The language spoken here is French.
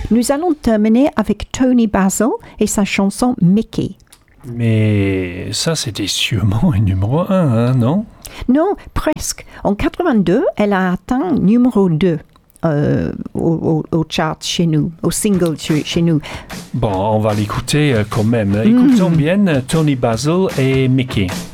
Nous allons terminer avec Tony Basil et sa chanson Mickey. Mais ça, c'était sûrement un numéro 1, hein, non? Non, presque. En 82, elle a atteint numéro 2 au chart chez nous, au single chez nous. Bon, on va l'écouter quand même. Écoutons bien Tony Basil et Mickey.